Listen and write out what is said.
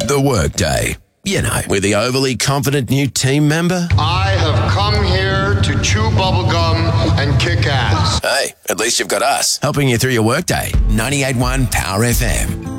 The Workday. You know, with the overly confident new team member. I have come here to chew bubblegum and kick ass. Hey, at least you've got us helping you through your workday. 98.1 Power FM.